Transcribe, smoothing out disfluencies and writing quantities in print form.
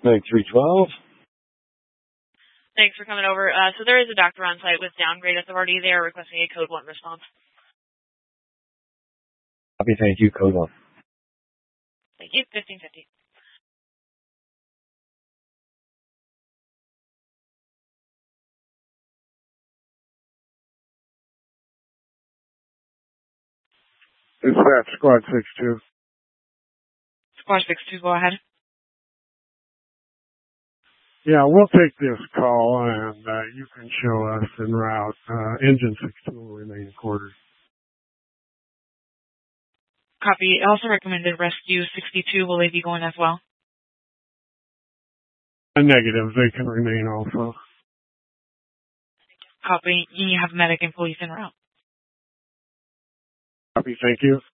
Meg 312. Thanks for coming over. So there is a doctor on site with downgrade authority. They are requesting a code 1 response. Copy, thank you. Code 1. Thank you. 1550. Is that Squad 6-2? Squad 6-2, go ahead. Yeah, we'll take this call, and you can show us en route. Engine 6-2 will remain quartered. Copy. Also recommended rescue 62. Will they be going as well? A negative. They can remain also. Copy. You have medic and police en route. Copy. Thank you.